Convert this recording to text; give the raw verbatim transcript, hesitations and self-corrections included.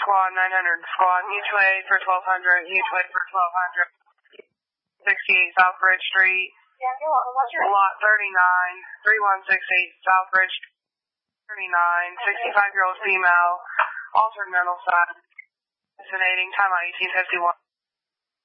squad, nine hundred squad, each way for twelve hundred, each way for twelve hundred. sixty-eight South Bridge Street, lot thirty-nine, three one six eight South Bridge, thirty-nine, sixty-five-year-old female, altered mental status, hallucinating, time out eighteen fifty-one.